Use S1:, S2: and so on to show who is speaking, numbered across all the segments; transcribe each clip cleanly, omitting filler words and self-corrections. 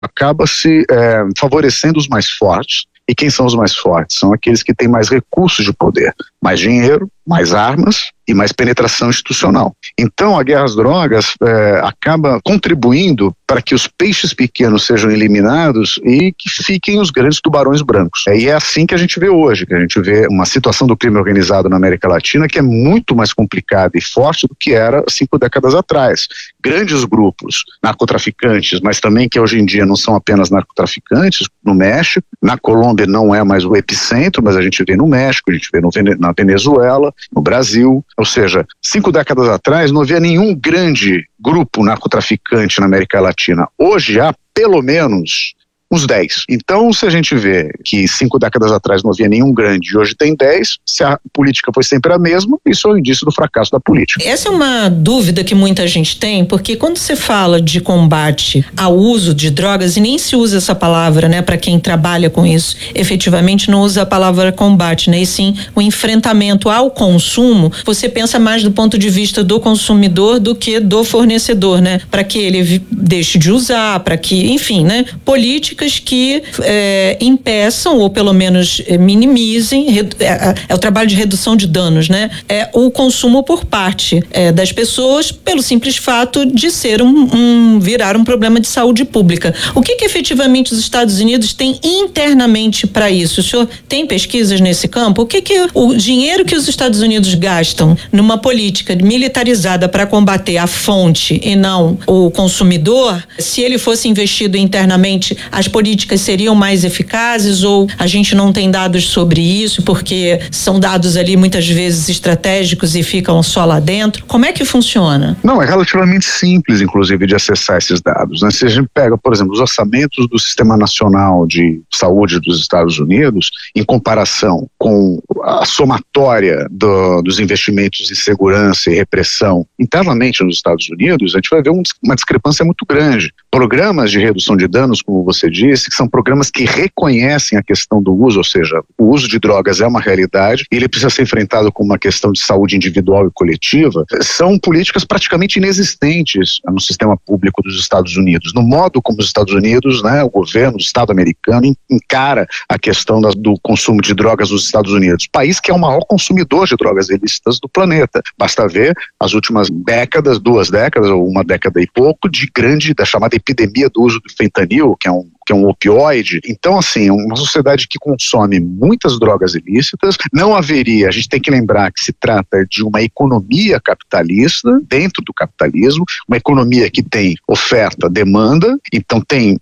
S1: acaba se favorecendo os mais fortes. E quem são os mais fortes? São aqueles que têm mais recursos de poder, mais dinheiro, mais armas e mais penetração institucional. Então a guerra às drogas acaba contribuindo para que os peixes pequenos sejam eliminados e que fiquem os grandes tubarões brancos. E é assim que a gente vê hoje, que a gente vê uma situação do crime organizado na América Latina que é muito mais complicada e forte do que era 5 décadas atrás. Grandes grupos narcotraficantes, mas também que hoje em dia não são apenas narcotraficantes, no México, na Colômbia não é mais o epicentro, mas a gente vê no México, a gente vê na Venezuela, no Brasil. Ou seja, 5 décadas atrás não havia nenhum grande grupo narcotraficante na América Latina. Hoje há pelo menos uns 10. Então, se a gente vê que 5 décadas atrás não havia nenhum grande e hoje tem 10, se a política foi sempre a mesma, isso é um indício do fracasso da política.
S2: Essa é uma dúvida que muita gente tem, porque quando você fala de combate ao uso de drogas, e nem se usa essa palavra, né, para quem trabalha com isso, efetivamente não usa a palavra combate, né, e sim o enfrentamento ao consumo, você pensa mais do ponto de vista do consumidor do que do fornecedor, né, para que ele deixe de usar, para que, enfim, né, políticas que impeçam ou pelo menos minimizem, é o trabalho de redução de danos, né? O consumo por parte das pessoas pelo simples fato de ser virar um problema de saúde pública. O que efetivamente os Estados Unidos têm internamente para isso? O senhor tem pesquisas nesse campo? O dinheiro que os Estados Unidos gastam numa política militarizada para combater a fonte e não o consumidor, se ele fosse investido internamente, as políticas seriam mais eficazes, ou a gente não tem dados sobre isso porque são dados ali muitas vezes estratégicos e ficam só lá dentro? Como é que funciona?
S1: Não, é relativamente simples, inclusive, de acessar esses dados, né? Se a gente pega, por exemplo, os orçamentos do Sistema Nacional de Saúde dos Estados Unidos, em comparação com a somatória dos investimentos em segurança e repressão internamente nos Estados Unidos, a gente vai ver uma discrepância muito grande. Programas de redução de danos, como você disse, que são programas que reconhecem a questão do uso, ou seja, o uso de drogas é uma realidade e ele precisa ser enfrentado como uma questão de saúde individual e coletiva, são políticas praticamente inexistentes no sistema público dos Estados Unidos, no modo como os Estados Unidos, né, o governo do Estado americano encara a questão do consumo de drogas nos Estados Unidos, país que é o maior consumidor de drogas ilícitas do planeta. Basta ver as últimas décadas, 2 décadas ou 1 década e pouco, da chamada epidemia do uso do fentanil, que é um opioide. Então, assim, uma sociedade que consome muitas drogas ilícitas, não haveria, a gente tem que lembrar que se trata de uma economia capitalista, dentro do capitalismo, uma economia que tem oferta, demanda, então tem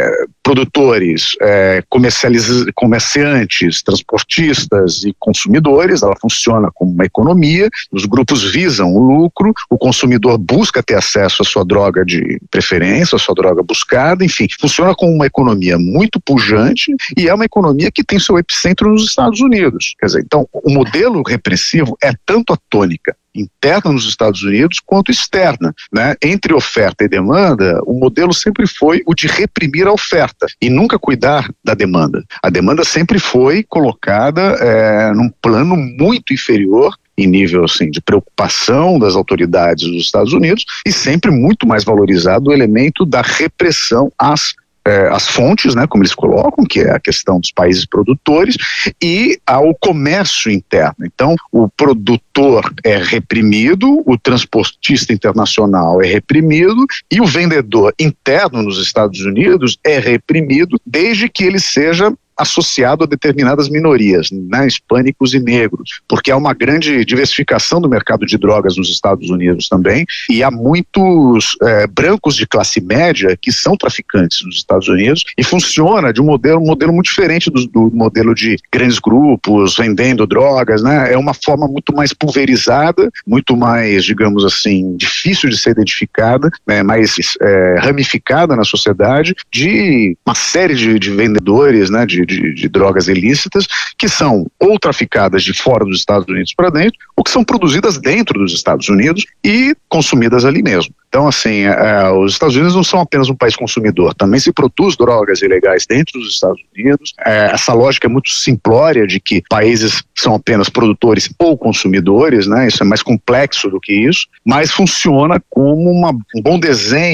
S1: produtores, comerciantes, transportistas e consumidores. Ela funciona como uma economia, os grupos visam o lucro, o consumidor busca ter acesso à sua droga de preferência, à sua droga buscada, enfim, funciona como uma economia muito pujante e é uma economia que tem seu epicentro nos Estados Unidos. Quer dizer, então, o modelo repressivo é tanto a tônica interna nos Estados Unidos quanto externa, né? Entre oferta e demanda, o modelo sempre foi o de reprimir a oferta e nunca cuidar da demanda. A demanda sempre foi colocada num plano muito inferior em nível assim, de preocupação das autoridades dos Estados Unidos e sempre muito mais valorizado o elemento da repressão às fontes, né, como eles colocam, que é a questão dos países produtores, e ao comércio interno. Então, o produtor é reprimido, o transportista internacional é reprimido e o vendedor interno nos Estados Unidos é reprimido, desde que ele seja associado a determinadas minorias, né, hispânicos e negros, porque há uma grande diversificação do mercado de drogas nos Estados Unidos também, e há muitos brancos de classe média que são traficantes nos Estados Unidos, e funciona de um modelo muito diferente do modelo de grandes grupos vendendo drogas, né? É uma forma muito mais pulverizada, muito mais, digamos assim, difícil de ser identificada, né, mais ramificada na sociedade, de uma série de vendedores, né, de drogas ilícitas, que são ou traficadas de fora dos Estados Unidos para dentro, ou que são produzidas dentro dos Estados Unidos e consumidas ali mesmo. Então, assim, os Estados Unidos não são apenas um país consumidor, também se produz drogas ilegais dentro dos Estados Unidos. Essa lógica é muito simplória de que países são apenas produtores ou consumidores, né? Isso é mais complexo do que isso, mas funciona como um bom desenho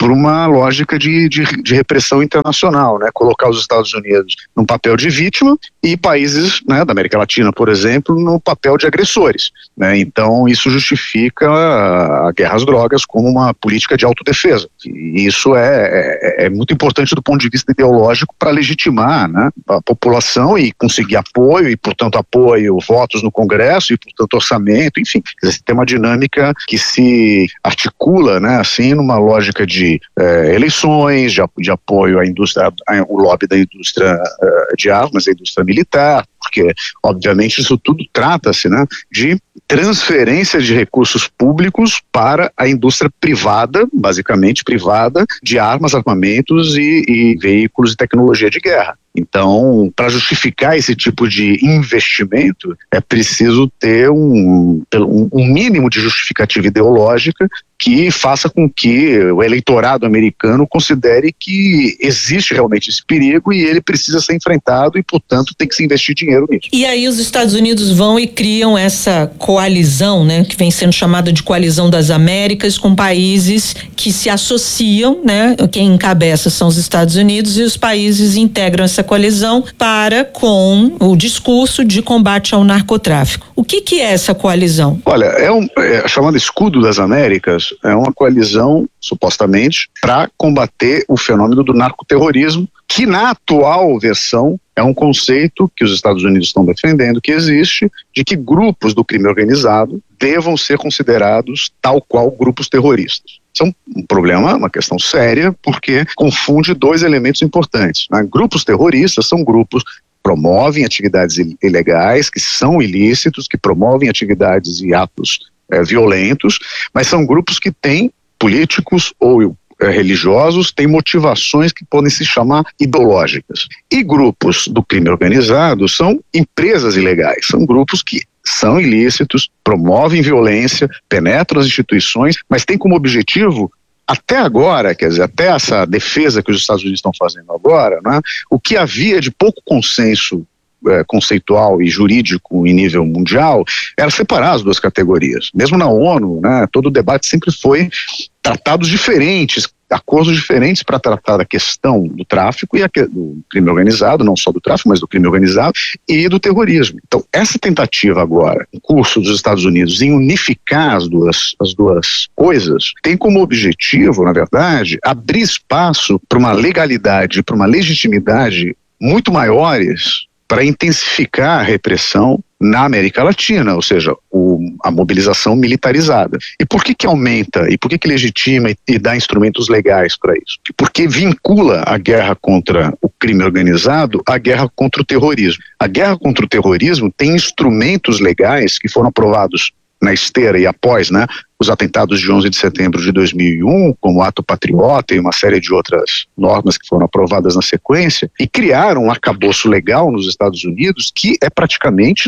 S1: por uma lógica de repressão internacional, né? Colocar os Estados Unidos num papel de vítima e países, né, da América Latina, por exemplo, no papel de agressores, né? Então isso justifica a guerra às drogas como uma política de autodefesa. E isso é muito importante do ponto de vista ideológico para legitimar, né, a população e conseguir apoio e, portanto, votos no Congresso e, portanto, orçamento, enfim. Tem uma dinâmica que se articula, né, assim, numa lógica de eleições, de apoio à indústria, o lobby da indústria de armas, da indústria militar, porque, obviamente, isso tudo trata-se, né, de transferência de recursos públicos para a indústria privada, basicamente privada, de armas, armamentos e veículos e tecnologia de guerra. Então, para justificar esse tipo de investimento, é preciso ter um mínimo de justificativa ideológica que faça com que o eleitorado americano considere que existe realmente esse perigo e ele precisa ser enfrentado e, portanto, tem que se investir dinheiro nisso.
S2: E aí os Estados Unidos vão e criam essa coalizão, né, que vem sendo chamada de Coalizão das Américas, com países que se associam, né, quem encabeça são os Estados Unidos e os países integram essa coalizão com o discurso de combate ao narcotráfico. O que é essa coalizão?
S1: Olha, é chamada Escudo das Américas, é uma coalizão, supostamente, para combater o fenômeno do narcoterrorismo, que na atual versão é um conceito que os Estados Unidos estão defendendo, que existe, de que grupos do crime organizado devam ser considerados tal qual grupos terroristas. Isso é um problema, uma questão séria, porque confunde dois elementos importantes, né? Grupos terroristas são grupos que promovem atividades ilegais, que são ilícitos, que promovem atividades e atos violentos, mas são grupos que têm políticos ou religiosos, têm motivações que podem se chamar ideológicas. E grupos do crime organizado são empresas ilegais, são grupos que são ilícitos, promovem violência, penetram as instituições, mas têm como objetivo, até agora, quer dizer, até essa defesa que os Estados Unidos estão fazendo agora, né, o que havia de pouco consenso conceitual e jurídico em nível mundial era separar as duas categorias. Mesmo na ONU, né, todo o debate sempre foi tratados diferentes, acordos diferentes para tratar da questão do tráfico e do crime organizado, não só do tráfico, mas do crime organizado e do terrorismo. Então, essa tentativa agora, em curso dos Estados Unidos, em unificar as duas coisas, tem como objetivo, na verdade, abrir espaço para uma legalidade, para uma legitimidade muito maiores para intensificar a repressão na América Latina, ou seja, a mobilização militarizada. E por que aumenta? E por que legitima e dá instrumentos legais para isso? Porque vincula a guerra contra o crime organizado à guerra contra o terrorismo. A guerra contra o terrorismo tem instrumentos legais que foram aprovados na esteira e após, né, os atentados de 11 de setembro de 2001, como o Ato Patriota e uma série de outras normas que foram aprovadas na sequência, e criaram um arcabouço legal nos Estados Unidos que é praticamente,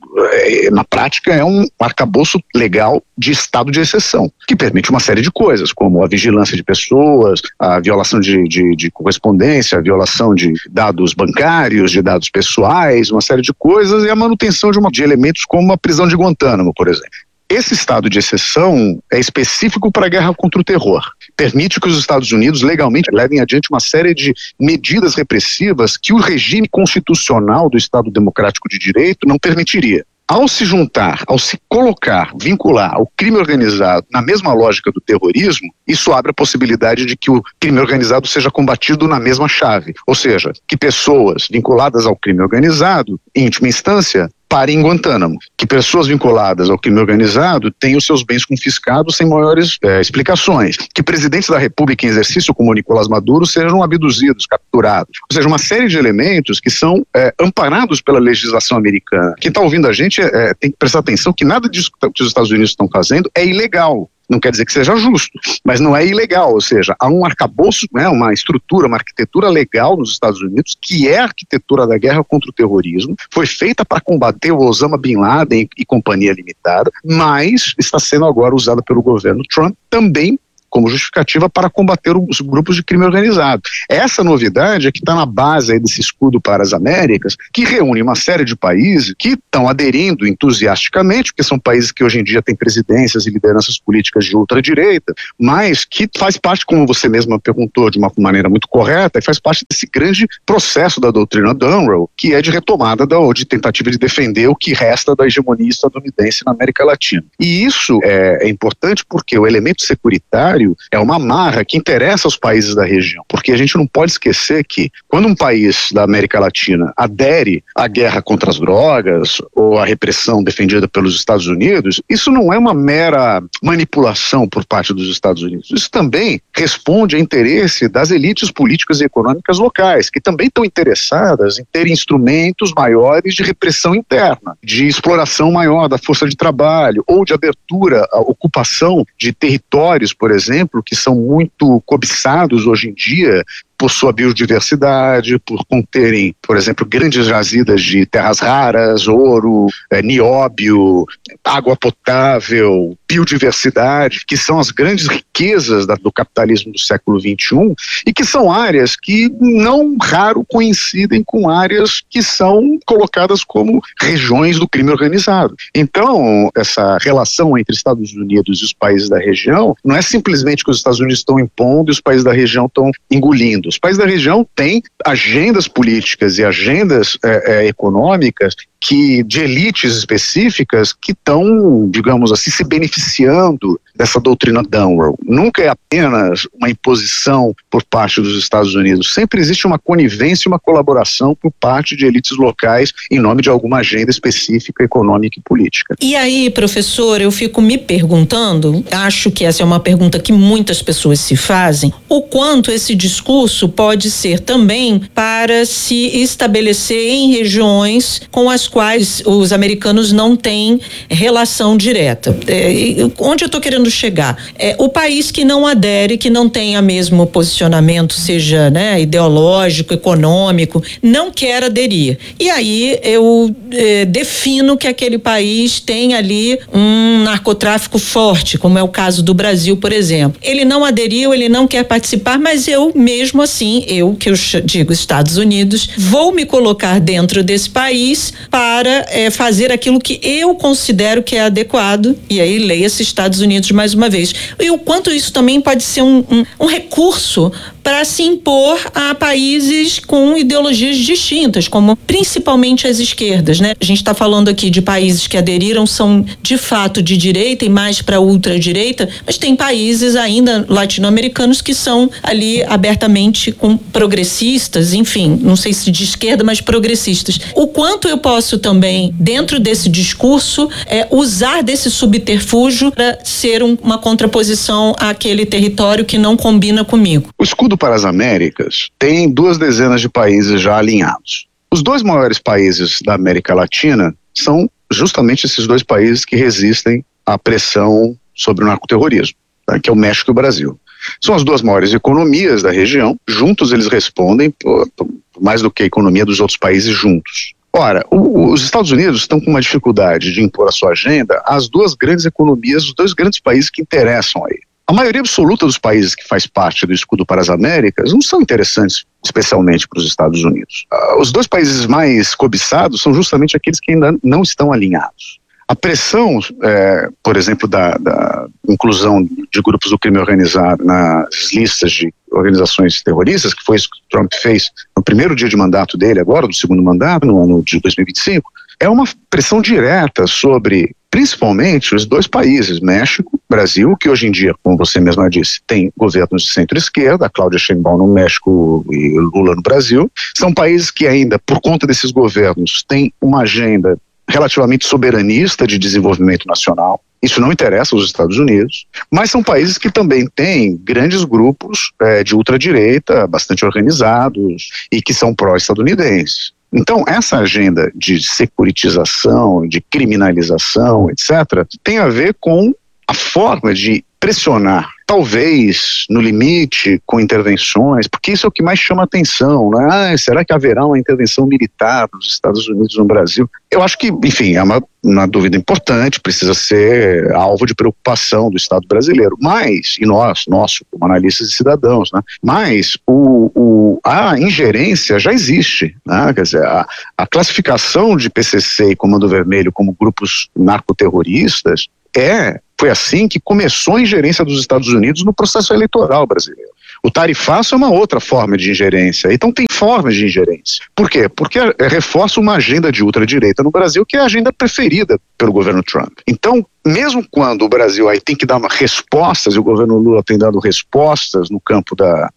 S1: na prática, é um arcabouço legal de estado de exceção, que permite uma série de coisas, como a vigilância de pessoas, a violação de correspondência, a violação de dados bancários, de dados pessoais, uma série de coisas, e a manutenção de elementos como a prisão de Guantánamo, por exemplo. Esse estado de exceção é específico para a guerra contra o terror. Permite que os Estados Unidos legalmente levem adiante uma série de medidas repressivas que o regime constitucional do Estado Democrático de Direito não permitiria. Ao se juntar, ao se colocar, vincular ao crime organizado na mesma lógica do terrorismo, isso abre a possibilidade de que o crime organizado seja combatido na mesma chave. Ou seja, que pessoas vinculadas ao crime organizado, em última instância, parem em Guantánamo. Que pessoas vinculadas ao crime organizado tenham seus bens confiscados sem maiores explicações. Que presidentes da República em exercício, como Nicolás Maduro, sejam abduzidos, capturados. Ou seja, uma série de elementos que são amparados pela legislação americana. Quem está ouvindo a gente tem que prestar atenção que nada disso que os Estados Unidos estão fazendo é ilegal. Não quer dizer que seja justo, mas não é ilegal, ou seja, há um arcabouço, né, uma estrutura, uma arquitetura legal nos Estados Unidos, que é a arquitetura da guerra contra o terrorismo, foi feita para combater o Osama Bin Laden e companhia limitada, mas está sendo agora usada pelo governo Trump também como justificativa para combater os grupos de crime organizado. Essa novidade é que está na base aí desse escudo para as Américas, que reúne uma série de países que estão aderindo entusiasticamente, porque são países que hoje em dia têm presidências e lideranças políticas de ultradireita, mas que faz parte, como você mesma perguntou de uma maneira muito correta, e faz parte desse grande processo da doutrina Dunrow, que é de retomada ou de tentativa de defender o que resta da hegemonia estadunidense na América Latina. E isso é importante porque o elemento securitário é uma amarra que interessa aos países da região, porque a gente não pode esquecer que quando um país da América Latina adere à guerra contra as drogas ou à repressão defendida pelos Estados Unidos, isso não é uma mera manipulação por parte dos Estados Unidos. Isso também responde a interesse das elites políticas e econômicas locais, que também estão interessadas em ter instrumentos maiores de repressão interna, de exploração maior da força de trabalho ou de abertura à ocupação de territórios, por exemplo, que são muito cobiçados hoje em dia por sua biodiversidade, por conterem, por exemplo, grandes jazidas de terras raras, ouro, nióbio, água potável, biodiversidade, que são as grandes riquezas do capitalismo do século XXI e que são áreas que não raro coincidem com áreas que são colocadas como regiões do crime organizado. Então, essa relação entre Estados Unidos e os países da região não é simplesmente que os Estados Unidos estão impondo e os países da região estão engolindo. Os países da região têm agendas políticas e agendas econômicas de elites específicas que estão, digamos assim, se beneficiando dessa doutrina Dunrow. Nunca é apenas uma imposição por parte dos Estados Unidos. Sempre existe uma conivência e uma colaboração por parte de elites locais em nome de alguma agenda específica, econômica e política.
S2: E aí, professor, eu fico me perguntando, acho que essa é uma pergunta que muitas pessoas se fazem, o quanto esse discurso pode ser também para se estabelecer em regiões com as quais os americanos não têm relação direta. Onde eu estou querendo chegar? O país que não adere, que não tenha mesmo posicionamento, seja ideológico, econômico, não quer aderir. E aí eu defino que aquele país tem ali um narcotráfico forte, como é o caso do Brasil, por exemplo. Ele não aderiu, ele não quer participar, mas eu mesmo assim, que eu digo Estados Unidos, vou me colocar dentro desse país para fazer aquilo que eu considero que é adequado, e aí leia-se Estados Unidos mais uma vez. E o quanto isso também pode ser um recurso para se impor a países com ideologias distintas, como principalmente as esquerdas, A gente está falando aqui de países que aderiram, são de fato de direita e mais para ultradireita, mas tem países ainda latino-americanos que são ali abertamente com progressistas, enfim, não sei se de esquerda, mas progressistas. O quanto eu posso também, dentro desse discurso, usar desse subterfúgio para ser uma contraposição àquele território que não combina comigo?
S1: O escudo para as Américas tem 20 de países já alinhados. Os dois maiores países da América Latina são justamente esses dois países que resistem à pressão sobre o narcoterrorismo, que é o México e o Brasil. São as duas maiores economias da região, juntos eles respondem por mais do que a economia dos outros países juntos. Ora, os Estados Unidos estão com uma dificuldade de impor a sua agenda às duas grandes economias, os dois grandes países que interessam a ele. A maioria absoluta dos países que faz parte do escudo para as Américas não são interessantes especialmente para os Estados Unidos. Os dois países mais cobiçados são justamente aqueles que ainda não estão alinhados. A pressão, por exemplo, da inclusão de grupos do crime organizado nas listas de organizações terroristas, que foi isso que o Trump fez no primeiro dia de mandato dele, agora, do segundo mandato, no ano de 2025, é uma pressão direta sobre, principalmente, os dois países, México, Brasil, que hoje em dia, como você mesma disse, tem governos de centro-esquerda, a Cláudia Sheinbaum no México e Lula no Brasil. São países que ainda, por conta desses governos, têm uma agenda relativamente soberanista de desenvolvimento nacional. Isso não interessa aos Estados Unidos, mas são países que também têm grandes grupos de ultradireita, bastante organizados e que são pró-estadunidenses. Então, essa agenda de securitização, de criminalização, etc., tem a ver com a forma de pressionar talvez, no limite, com intervenções, porque isso é o que mais chama atenção, né? Será que haverá uma intervenção militar dos Estados Unidos no Brasil? Eu acho que, enfim, é uma dúvida importante, precisa ser alvo de preocupação do Estado brasileiro, mas, e nós como analistas e cidadãos, né? Mas a ingerência já existe, né? Quer dizer, a classificação de PCC e Comando Vermelho como grupos narcoterroristas foi assim que começou a ingerência dos Estados Unidos no processo eleitoral brasileiro. O tarifaço é uma outra forma de ingerência. Então tem formas de ingerência. Por quê? Porque reforça uma agenda de ultradireita no Brasil, que é a agenda preferida pelo governo Trump. Então, mesmo quando o Brasil aí tem que dar respostas, e o governo Lula tem dado respostas no campo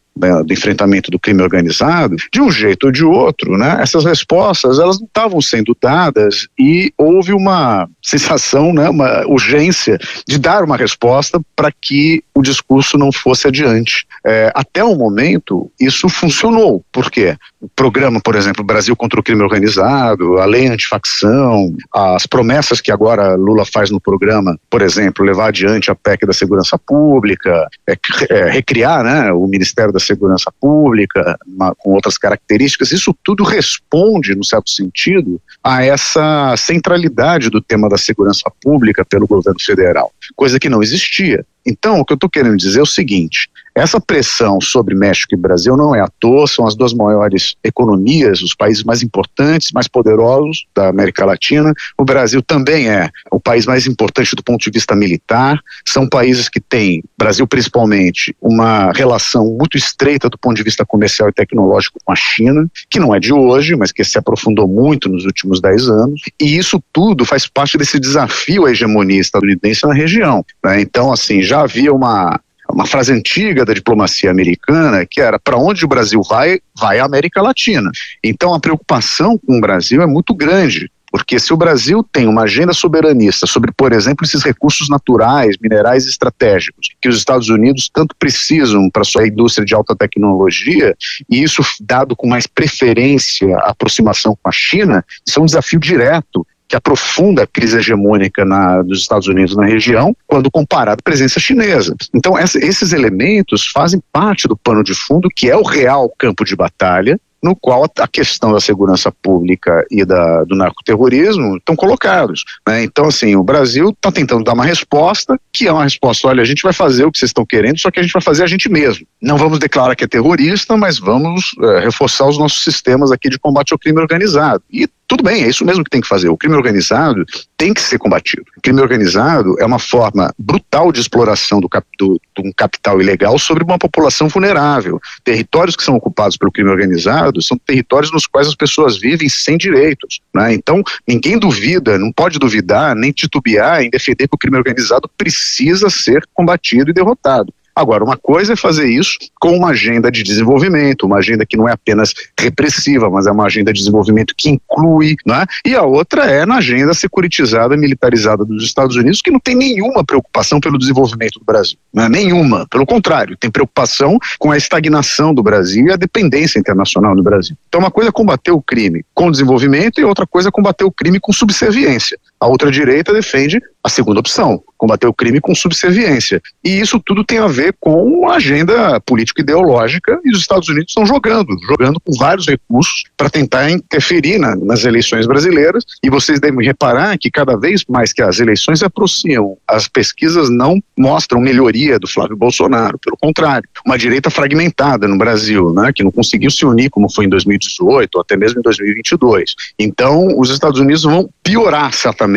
S1: do enfrentamento do crime organizado, de um jeito ou de outro, né? Essas respostas, elas não estavam sendo dadas e houve uma sensação, né, uma urgência de dar uma resposta para que o discurso não fosse adiante. Até o momento, isso funcionou. Por quê? O programa, por exemplo, Brasil contra o crime organizado, a lei antifacção, as promessas que agora Lula faz no programa, por exemplo, levar adiante a PEC da segurança pública, recriar, né, o Ministério da Segurança Pública, com outras características, isso tudo responde, no certo sentido, a essa centralidade do tema da segurança pública pelo governo federal, coisa que não existia. Então, o que eu estou querendo dizer é o seguinte: essa pressão sobre México e Brasil não é à toa, são as duas maiores economias, os países mais importantes, mais poderosos da América Latina. O Brasil também é o país mais importante do ponto de vista militar. São países que têm, Brasil principalmente, uma relação muito estreita do ponto de vista comercial e tecnológico com a China, que não é de hoje, mas que se aprofundou muito nos últimos 10 anos. E isso tudo faz parte desse desafio à hegemonia estadunidense na região, né? Então, assim, já havia uma frase antiga da diplomacia americana, que era: para onde o Brasil vai a América Latina. Então a preocupação com o Brasil é muito grande, porque se o Brasil tem uma agenda soberanista sobre, por exemplo, esses recursos naturais, minerais estratégicos, que os Estados Unidos tanto precisam para sua indústria de alta tecnologia, e isso dado com mais preferência à aproximação com a China, isso é um desafio direto que aprofunda a crise hegemônica dos Estados Unidos na região, quando comparado à presença chinesa. Então, esses elementos fazem parte do pano de fundo, que é o real campo de batalha, no qual a questão da segurança pública e do narcoterrorismo estão colocados, né? Então, assim, o Brasil está tentando dar uma resposta, que é uma resposta: olha, a gente vai fazer o que vocês estão querendo, só que a gente vai fazer a gente mesmo. Não vamos declarar que é terrorista, mas vamos reforçar os nossos sistemas aqui de combate ao crime organizado. E tudo bem, é isso mesmo que tem que fazer. O crime organizado tem que ser combatido. O crime organizado é uma forma brutal de exploração de um capital ilegal sobre uma população vulnerável. Territórios que são ocupados pelo crime organizado são territórios nos quais as pessoas vivem sem direitos, né? Então, ninguém duvida, não pode duvidar, nem titubear em defender que o crime organizado precisa ser combatido e derrotado. Agora, uma coisa é fazer isso com uma agenda de desenvolvimento, uma agenda que não é apenas repressiva, mas é uma agenda de desenvolvimento que inclui, né? E a outra é na agenda securitizada, militarizada dos Estados Unidos, que não tem nenhuma preocupação pelo desenvolvimento do Brasil, né? Nenhuma, pelo contrário, tem preocupação com a estagnação do Brasil e a dependência internacional do Brasil. Então, uma coisa é combater o crime com desenvolvimento e outra coisa é combater o crime com subserviência. A ultradireita defende a segunda opção, combater o crime com subserviência. E isso tudo tem a ver com a agenda político-ideológica, e os Estados Unidos estão jogando com vários recursos para tentar interferir nas eleições brasileiras. E vocês devem reparar que cada vez mais que as eleições se aproximam, as pesquisas não mostram melhoria do Flávio Bolsonaro, pelo contrário, uma direita fragmentada no Brasil, né, que não conseguiu se unir como foi em 2018 ou até mesmo em 2022. Então, os Estados Unidos vão piorar certamente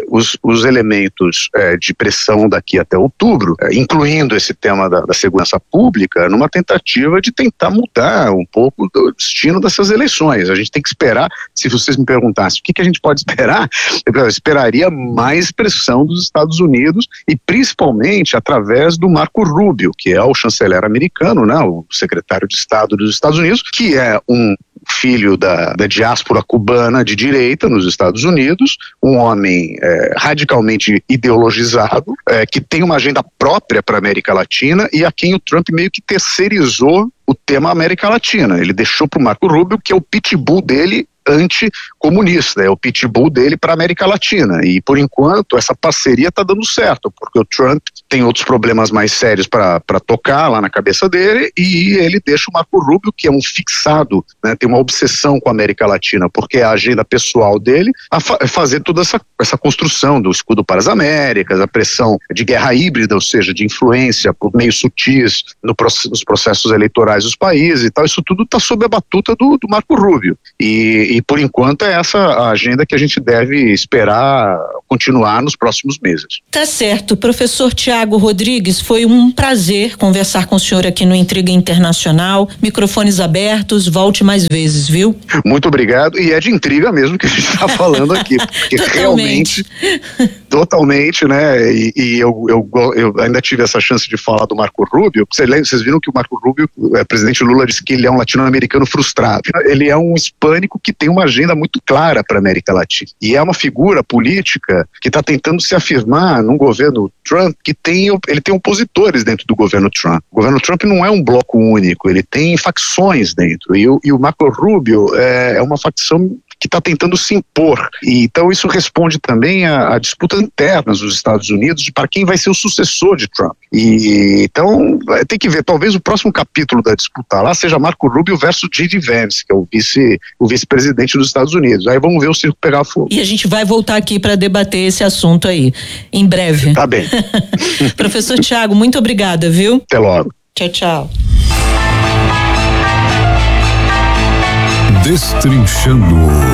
S1: os elementos de pressão daqui até outubro, incluindo esse tema da segurança pública, numa tentativa de tentar mudar um pouco do destino dessas eleições. A gente tem que esperar. Se vocês me perguntassem o que a gente pode esperar, eu esperaria mais pressão dos Estados Unidos, e principalmente através do Marco Rubio, que é o chanceler americano, né, o secretário de Estado dos Estados Unidos, que é um filho da diáspora cubana de direita nos Estados Unidos, um homem radicalmente ideologizado, que tem uma agenda própria para a América Latina e a quem o Trump meio que terceirizou o tema América Latina. Ele deixou para o Marco Rubio, que é o pitbull dele ante comunista, é o pitbull dele para a América Latina, e por enquanto essa parceria está dando certo, porque o Trump tem outros problemas mais sérios para tocar lá na cabeça dele, e ele deixa o Marco Rubio, que é um fixado, né, tem uma obsessão com a América Latina, porque é a agenda pessoal dele a fazer toda essa construção do escudo para as Américas, a pressão de guerra híbrida, ou seja, de influência por meios sutis nos processos eleitorais dos países e tal. Isso tudo está sob a batuta do Marco Rubio, e por enquanto é essa a agenda que a gente deve esperar continuar nos próximos meses.
S2: Tá certo. Professor Tiago Rodrigues, foi um prazer conversar com o senhor aqui no Intriga Internacional. Microfones abertos, volte mais vezes, viu?
S1: Muito obrigado, e é de intriga mesmo que a gente está falando aqui, porque totalmente, né, e eu ainda tive essa chance de falar do Marco Rubio. Vocês viram que o Marco Rubio, o presidente Lula disse que ele é um latino-americano frustrado. Ele é um hispânico que tem uma agenda muito clara para a América Latina, e é uma figura política que está tentando se afirmar num governo Trump que ele tem opositores dentro do governo Trump. O governo Trump não é um bloco único, ele tem facções dentro, e o Marco Rubio é uma facção que está tentando se impor. E então isso responde também à disputa interna dos Estados Unidos de para quem vai ser o sucessor de Trump. E então tem que ver, talvez o próximo capítulo da disputa lá seja Marco Rubio versus J.D. Vance, que é o vice-presidente dos Estados Unidos. Aí vamos ver o circo pegar fogo.
S2: E a gente vai voltar aqui para debater esse assunto aí, em breve.
S1: Tá bem.
S2: Professor Tiago, muito obrigada, viu?
S1: Até logo.
S2: Tchau, tchau.
S3: Destrinchando.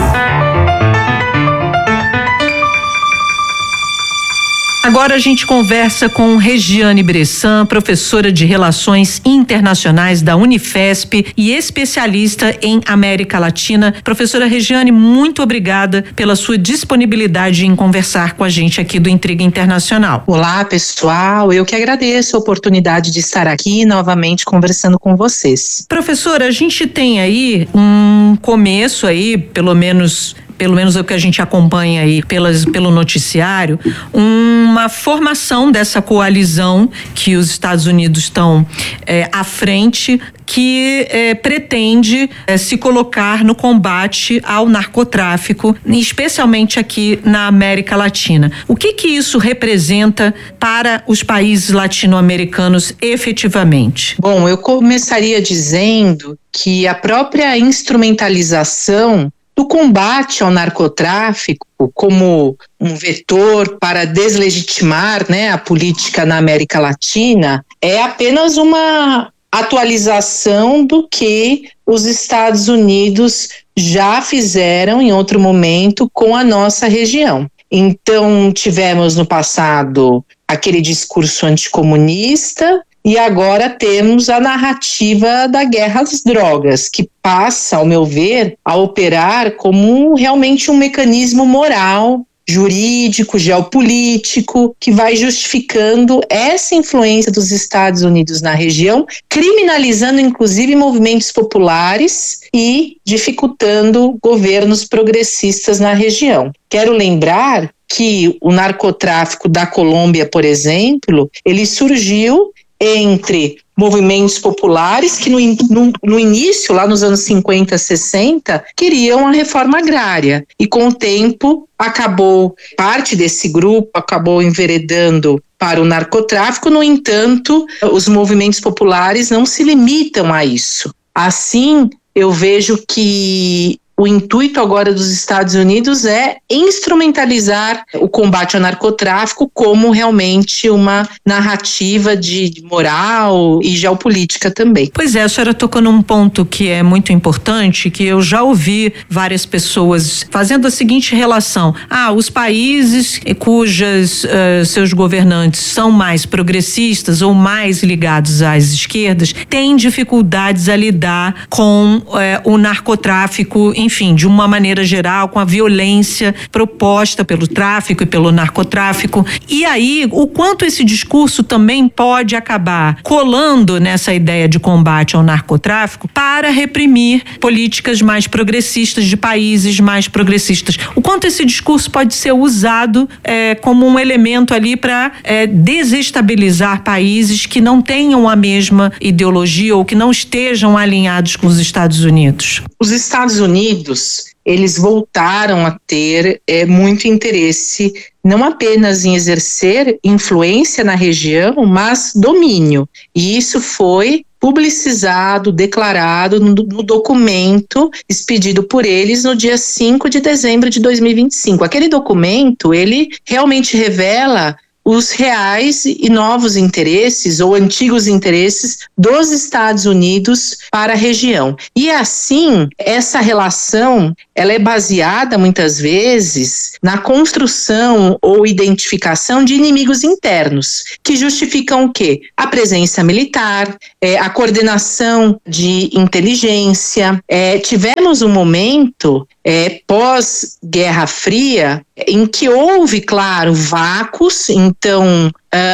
S2: Agora a gente conversa com Regiane Bressan, professora de Relações Internacionais da Unifesp e especialista em América Latina. Professora Regiane, muito obrigada pela sua disponibilidade em conversar com a gente aqui do Intriga Internacional.
S4: Olá, pessoal. Eu que agradeço a oportunidade de estar aqui novamente conversando com vocês.
S2: Professora, a gente tem aí um começo aí, pelo menos é o que a gente acompanha aí pelo noticiário, uma formação dessa coalizão que os Estados Unidos estão à frente, que pretende se colocar no combate ao narcotráfico, especialmente aqui na América Latina. O que isso representa para os países latino-americanos efetivamente?
S4: Bom, eu começaria dizendo que a própria instrumentalização do combate ao narcotráfico como um vetor para deslegitimar, né, a política na América Latina é apenas uma atualização do que os Estados Unidos já fizeram em outro momento com a nossa região. Então, tivemos no passado aquele discurso anticomunista, e agora temos a narrativa da guerra às drogas, que passa, ao meu ver, a operar como realmente um mecanismo moral, jurídico, geopolítico, que vai justificando essa influência dos Estados Unidos na região, criminalizando inclusive movimentos populares e dificultando governos progressistas na região. Quero lembrar que o narcotráfico da Colômbia, por exemplo, ele surgiu entre movimentos populares que no início, lá nos anos 50, 60, queriam a reforma agrária, e com o tempo parte desse grupo acabou enveredando para o narcotráfico. No entanto, os movimentos populares não se limitam a isso. Assim, eu vejo que o intuito agora dos Estados Unidos é instrumentalizar o combate ao narcotráfico como realmente uma narrativa de moral e geopolítica também.
S2: Pois é, a senhora tocou num ponto que é muito importante, que eu já ouvi várias pessoas fazendo a seguinte relação: os países cujas seus governantes são mais progressistas ou mais ligados às esquerdas têm dificuldades a lidar com o narcotráfico, enfim, de uma maneira geral, com a violência proposta pelo tráfico e pelo narcotráfico. E aí, o quanto esse discurso também pode acabar colando nessa ideia de combate ao narcotráfico para reprimir políticas mais progressistas de países mais progressistas. O quanto esse discurso pode ser usado como um elemento ali para desestabilizar países que não tenham a mesma ideologia ou que não estejam alinhados com os Estados Unidos.
S4: Os Estados Unidos, eles voltaram a ter muito interesse, não apenas em exercer influência na região, mas domínio. E isso foi publicizado, declarado no documento expedido por eles no dia 5 de dezembro de 2025. Aquele documento, ele realmente revela os reais e novos interesses ou antigos interesses dos Estados Unidos para a região. E assim, essa relação, ela é baseada muitas vezes na construção ou identificação de inimigos internos, que justificam o quê? A presença militar, a coordenação de inteligência. Tivemos um momento pós-Guerra Fria, em que houve, claro, vácuos, então,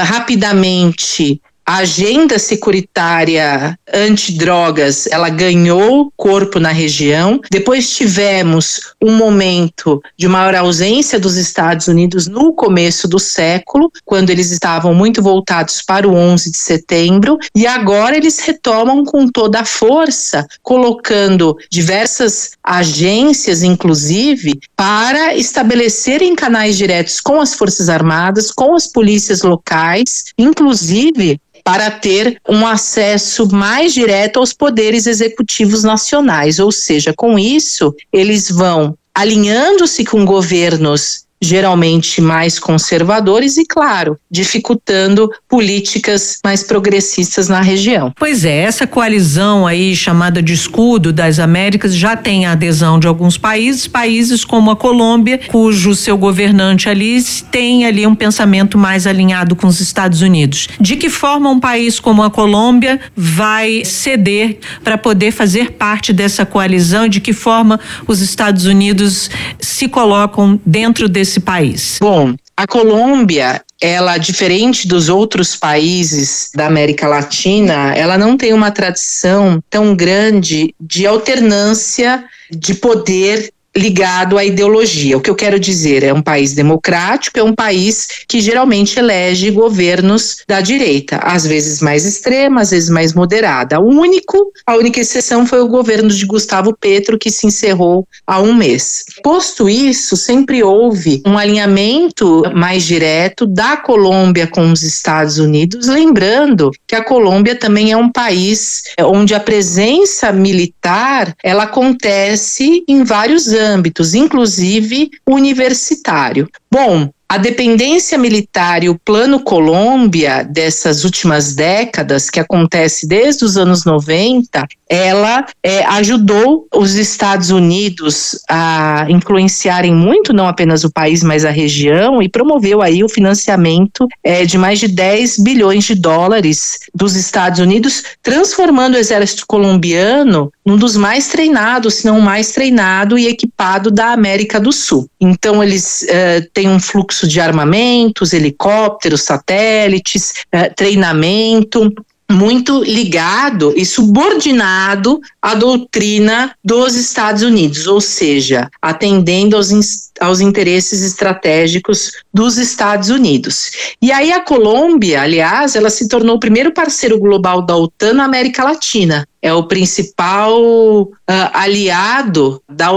S4: rapidamente, a agenda securitária antidrogas, ela ganhou corpo na região. Depois tivemos um momento de maior ausência dos Estados Unidos no começo do século, quando eles estavam muito voltados para o 11 de setembro, e agora eles retomam com toda a força, colocando diversas agências, inclusive, para estabelecerem canais diretos com as Forças Armadas, com as polícias locais, inclusive para ter um acesso mais direto aos poderes executivos nacionais. Ou seja, com isso, eles vão alinhando-se com governos geralmente mais conservadores e, claro, dificultando políticas mais progressistas na região.
S2: Pois é, essa coalizão aí chamada de Escudo das Américas já tem a adesão de alguns países como a Colômbia, cujo seu governante ali tem ali um pensamento mais alinhado com os Estados Unidos. De que forma um país como a Colômbia vai ceder para poder fazer parte dessa coalizão e de que forma os Estados Unidos se colocam dentro desse país?
S4: Bom, a Colômbia, ela, diferente dos outros países da América Latina, ela não tem uma tradição tão grande de alternância de poder ligado à ideologia. O que eu quero dizer, é um país democrático, é um país que geralmente elege governos da direita, às vezes mais extrema, às vezes mais moderada. A única exceção foi o governo de Gustavo Petro, que se encerrou há um mês. Posto isso, sempre houve um alinhamento mais direto da Colômbia com os Estados Unidos, lembrando que a Colômbia também é um país onde a presença militar, ela acontece em vários âmbitos, inclusive universitário. Bom, a dependência militar e o Plano Colômbia dessas últimas décadas, que acontece desde os anos 90, ela ajudou os Estados Unidos a influenciarem muito, não apenas o país, mas a região, e promoveu aí o financiamento de mais de 10 bilhões de dólares dos Estados Unidos, transformando o exército colombiano num dos mais treinados, se não o mais treinado e equipado da América do Sul. Então, eles têm um fluxo de armamentos, helicópteros, satélites, treinamento, muito ligado e subordinado à doutrina dos Estados Unidos, ou seja, atendendo aos interesses estratégicos dos Estados Unidos. E aí a Colômbia, aliás, ela se tornou o primeiro parceiro global da OTAN na América Latina. É o principal aliado da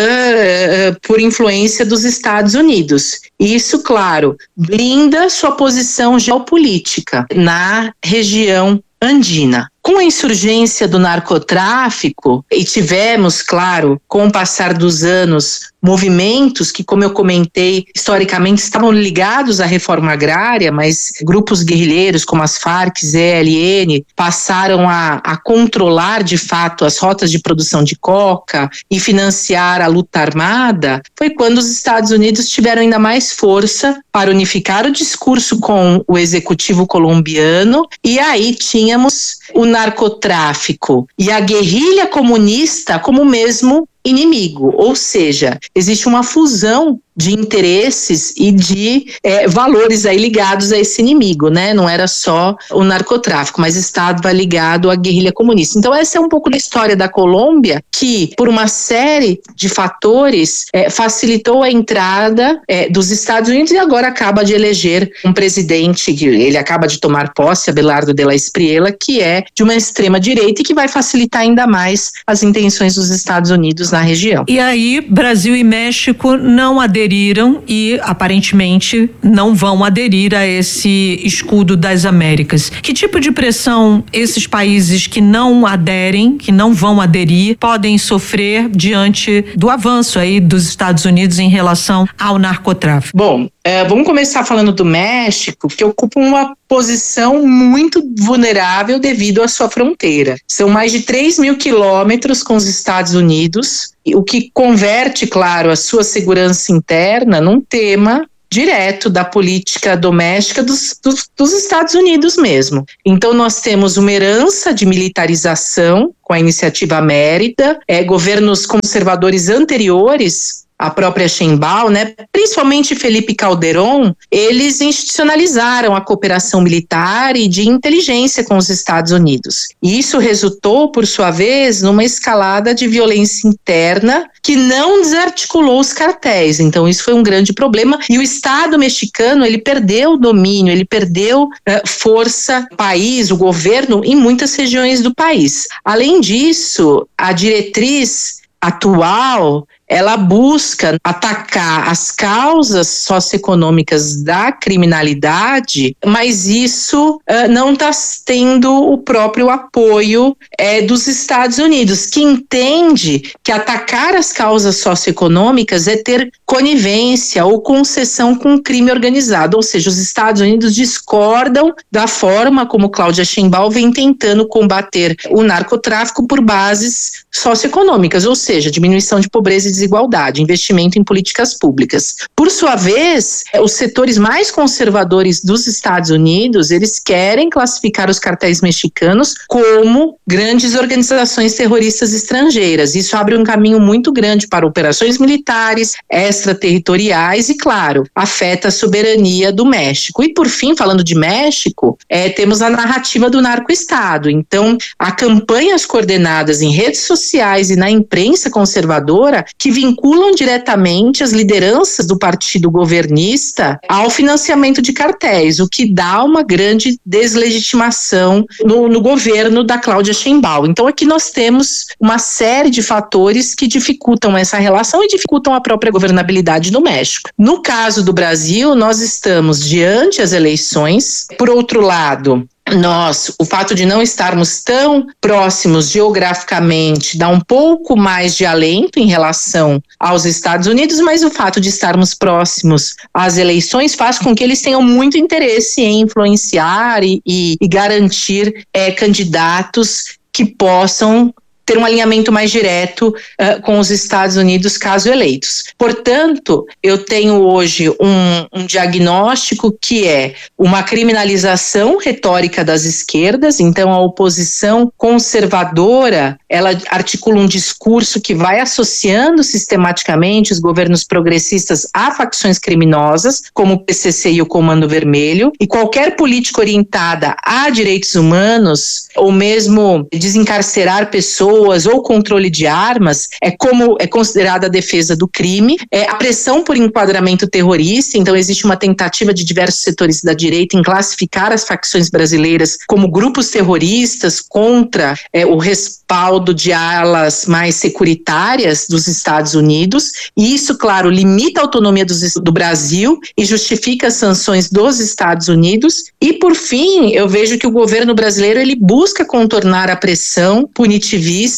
S4: OTAN por influência dos Estados Unidos. Isso, claro, blinda sua posição geopolítica na região andina. Com a insurgência do narcotráfico, e tivemos, claro, com o passar dos anos, movimentos que, como eu comentei, historicamente estavam ligados à reforma agrária, mas grupos guerrilheiros como as Farc, ZLN, passaram a controlar, de fato, as rotas de produção de coca e financiar a luta armada, foi quando os Estados Unidos tiveram ainda mais força para unificar o discurso com o executivo colombiano, e aí tínhamos o narcotráfico e a guerrilha comunista como mesmo inimigo, ou seja, existe uma fusão de interesses e de valores aí ligados a esse inimigo, né? Não era só o narcotráfico, mas estava ligado à guerrilha comunista. Então essa é um pouco da história da Colômbia, que por uma série de fatores facilitou a entrada dos Estados Unidos e agora acaba de eleger um presidente, que ele acaba de tomar posse, Abelardo de la Espriella, que é de uma extrema-direita e que vai facilitar ainda mais as intenções dos Estados Unidos na região.
S2: E aí, Brasil e México não aderiram e aparentemente não vão aderir a esse escudo das Américas. Que tipo de pressão esses países que não aderem, que não vão aderir, podem sofrer diante do avanço aí dos Estados Unidos em relação ao narcotráfico?
S4: Bom, vamos começar falando do México, que ocupa uma posição muito vulnerável devido à sua fronteira. São mais de 3.000 quilômetros com os Estados Unidos, o que converte, claro, a sua segurança interna num tema direto da política doméstica dos Estados Unidos mesmo. Então nós temos uma herança de militarização com a Iniciativa Mérida, governos conservadores anteriores, a própria Sheinbaum, né, principalmente Felipe Calderón, eles institucionalizaram a cooperação militar e de inteligência com os Estados Unidos. E isso resultou, por sua vez, numa escalada de violência interna que não desarticulou os cartéis. Então isso foi um grande problema e o Estado mexicano, ele perdeu domínio, ele perdeu força, o governo em muitas regiões do país. Além disso, a diretriz atual, ela busca atacar as causas socioeconômicas da criminalidade, mas isso não está tendo o próprio apoio dos Estados Unidos, que entende que atacar as causas socioeconômicas é ter conivência ou concessão com o crime organizado, ou seja, os Estados Unidos discordam da forma como Cláudia Sheinbaum vem tentando combater o narcotráfico por bases socioeconômicas, ou seja, diminuição de pobreza e desigualdade, investimento em políticas públicas. Por sua vez, os setores mais conservadores dos Estados Unidos, eles querem classificar os cartéis mexicanos como grandes organizações terroristas estrangeiras. Isso abre um caminho muito grande para operações militares, extraterritoriais e, claro, afeta a soberania do México. E, por fim, falando de México, temos a narrativa do narco-estado. Então, há campanhas coordenadas em redes sociais e na imprensa conservadora que vinculam diretamente as lideranças do partido governista ao financiamento de cartéis, o que dá uma grande deslegitimação no governo da Cláudia Sheinbaum. Então aqui nós temos uma série de fatores que dificultam essa relação e dificultam a própria governabilidade do México. No caso do Brasil, nós estamos diante as eleições. Por outro lado, o fato de não estarmos tão próximos geograficamente dá um pouco mais de alento em relação aos Estados Unidos, mas o fato de estarmos próximos às eleições faz com que eles tenham muito interesse em influenciar e garantir candidatos que possam ter um alinhamento mais direto com os Estados Unidos, caso eleitos. Portanto, eu tenho hoje um diagnóstico que é uma criminalização retórica das esquerdas. Então a oposição conservadora, ela articula um discurso que vai associando sistematicamente os governos progressistas a facções criminosas, como o PCC e o Comando Vermelho, e qualquer política orientada a direitos humanos, ou mesmo desencarcerar pessoas, ou controle de armas, é considerada a defesa do crime. A pressão por enquadramento terrorista, então existe uma tentativa de diversos setores da direita em classificar as facções brasileiras como grupos terroristas contra o respaldo de alas mais securitárias dos Estados Unidos, e isso, claro, limita a autonomia do Brasil e justifica as sanções dos Estados Unidos. E, por fim, eu vejo que o governo brasileiro ele busca contornar a pressão punitivista,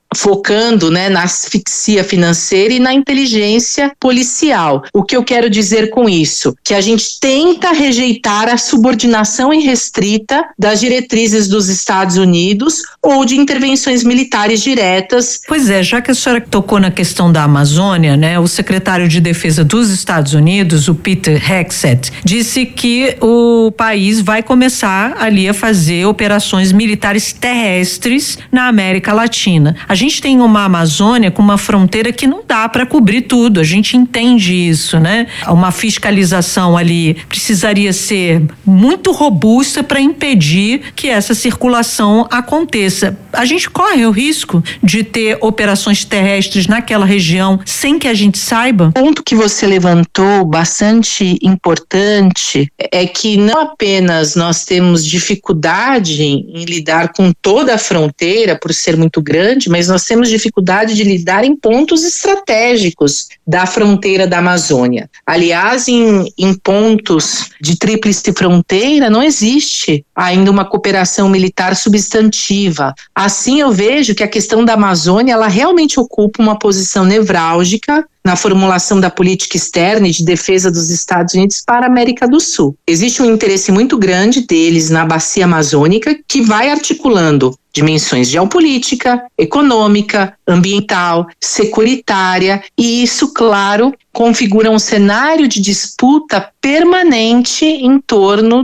S4: focando na asfixia financeira e na inteligência policial. O que eu quero dizer com isso? Que a gente tenta rejeitar a subordinação irrestrita das diretrizes dos Estados Unidos ou de intervenções militares diretas.
S2: Pois é, já que a senhora tocou na questão da Amazônia, o secretário de Defesa dos Estados Unidos, o Peter Hegseth, disse que o país vai começar ali a fazer operações militares terrestres na América Latina. A gente tem uma Amazônia com uma fronteira que não dá para cobrir tudo, a gente entende isso, né? Uma fiscalização ali precisaria ser muito robusta para impedir que essa circulação aconteça. A gente corre o risco de ter operações terrestres naquela região sem que a gente saiba?
S4: O ponto que você levantou, bastante importante, é que não apenas nós temos dificuldade em lidar com toda a fronteira por ser muito grande, mas nós temos dificuldade de lidar em pontos estratégicos da fronteira da Amazônia. Aliás, em pontos de tríplice fronteira não existe ainda uma cooperação militar substantiva. Assim, eu vejo que a questão da Amazônia, ela realmente ocupa uma posição nevrálgica na formulação da política externa e de defesa dos Estados Unidos para a América do Sul. Existe um interesse muito grande deles na bacia amazônica, que vai articulando dimensões geopolítica, econômica, ambiental, securitária, e isso, claro, configura um cenário de disputa permanente em torno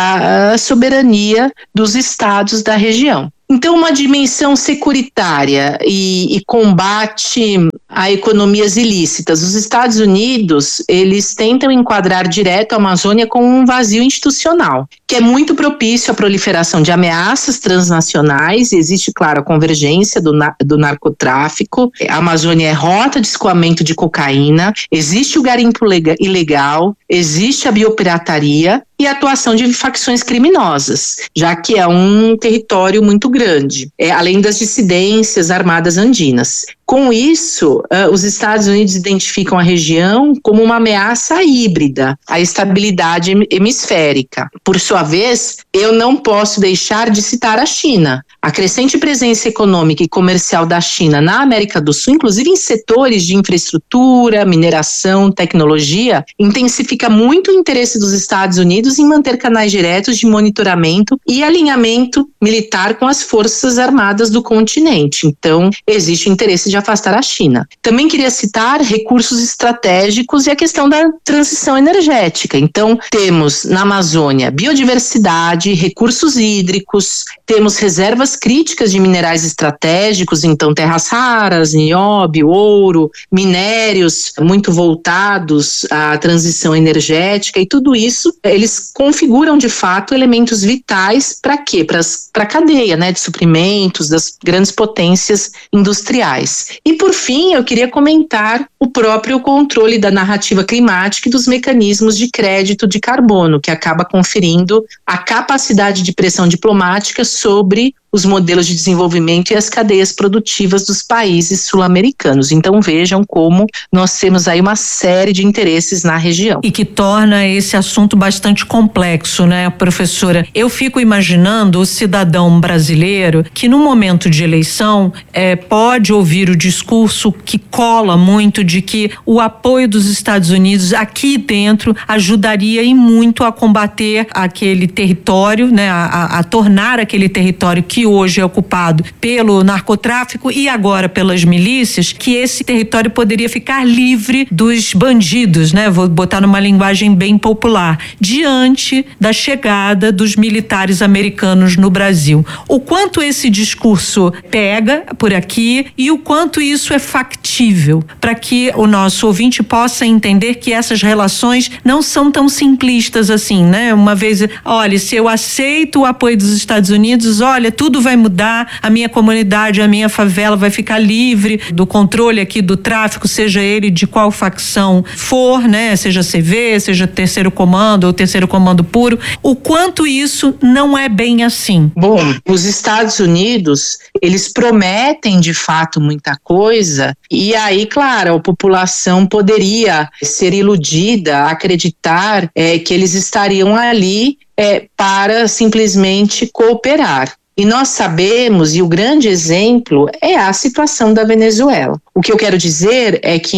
S4: da soberania dos estados da região. Então, uma dimensão securitária e combate a economias ilícitas. Os Estados Unidos, eles tentam enquadrar direto a Amazônia com um vazio institucional, que é muito propício à proliferação de ameaças transnacionais. Existe, claro, a convergência do narcotráfico. A Amazônia é rota de escoamento de cocaína, existe o garimpo ilegal, existe a biopirataria e a atuação de facções criminosas, já que é um território muito grande, além das dissidências armadas andinas. Com isso, os Estados Unidos identificam a região como uma ameaça híbrida à estabilidade hemisférica. Por sua vez, eu não posso deixar de citar a China. A crescente presença econômica e comercial da China na América do Sul, inclusive em setores de infraestrutura, mineração, tecnologia, intensifica muito o interesse dos Estados Unidos em manter canais diretos de monitoramento e alinhamento militar com as forças armadas do continente. Então, existe o interesse de afastar a China. Também queria citar recursos estratégicos e a questão da transição energética. Então, temos na Amazônia biodiversidade, recursos hídricos, temos reservas críticas de minerais estratégicos, então terras raras, nióbio, ouro, minérios muito voltados à transição energética, e tudo isso, eles configuram de fato elementos vitais para quê? Para a cadeia, né, de suprimentos das grandes potências industriais. E por fim, eu queria comentar o próprio controle da narrativa climática e dos mecanismos de crédito de carbono, que acaba conferindo a capacidade de pressão diplomática sobre os modelos de desenvolvimento e as cadeias produtivas dos países sul-americanos. Então vejam como nós temos aí uma série de interesses na região.
S2: E que torna esse assunto bastante complexo, né, professora? Eu fico imaginando o cidadão brasileiro que no momento de eleição pode ouvir o discurso que cola muito de que o apoio dos Estados Unidos aqui dentro ajudaria e muito a combater aquele território, né, a tornar aquele território que hoje é ocupado pelo narcotráfico e agora pelas milícias, que esse território poderia ficar livre dos bandidos, né? Vou botar numa linguagem bem popular, diante da chegada dos militares americanos no Brasil. O quanto esse discurso pega por aqui e o quanto isso é factível para que o nosso ouvinte possa entender que essas relações não são tão simplistas assim, né? Uma vez, olha, se eu aceito o apoio dos Estados Unidos, olha, tudo vai mudar, a minha comunidade, a minha favela vai ficar livre do controle aqui do tráfico, seja ele de qual facção for, né? Seja CV, seja terceiro comando ou terceiro comando puro. O quanto isso não é bem assim?
S4: Bom, os Estados Unidos, eles prometem de fato muita coisa e aí, claro, a população poderia ser iludida a acreditar que eles estariam ali para simplesmente cooperar. E nós sabemos, e o grande exemplo é a situação da Venezuela. O que eu quero dizer é que